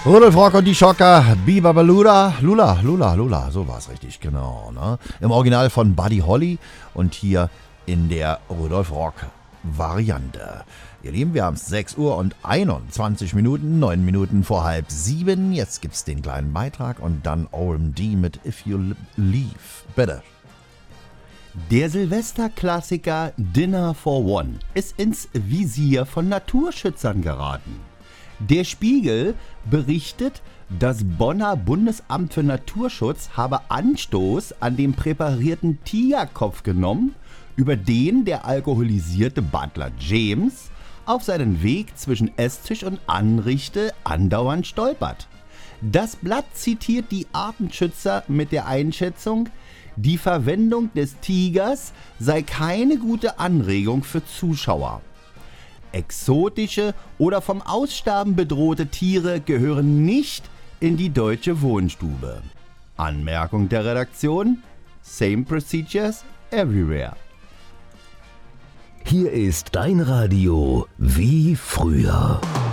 Rudolf Rock und die Schocker, Biba Lula, so war es richtig, genau. Ne? Im Original von Buddy Holly und hier in der Rudolf Rock Variante. Ihr Lieben, wir haben es 6 Uhr und 21 Minuten, 9 Minuten vor halb 7. Jetzt gibt's den kleinen Beitrag und dann OMD mit If You Leave. Bitte. Der Silvesterklassiker Dinner for One ist ins Visier von Naturschützern geraten. Der Spiegel berichtet, das Bonner Bundesamt für Naturschutz habe Anstoß an dem präparierten Tigerkopf genommen, über den der alkoholisierte Butler James auf seinen Weg zwischen Esstisch und Anrichte andauernd stolpert. Das Blatt zitiert die Artenschützer mit der Einschätzung, die Verwendung des Tigers sei keine gute Anregung für Zuschauer. Exotische oder vom Aussterben bedrohte Tiere gehören nicht in die deutsche Wohnstube. Anmerkung der Redaktion: Same procedures everywhere. Hier ist dein Radio wie früher.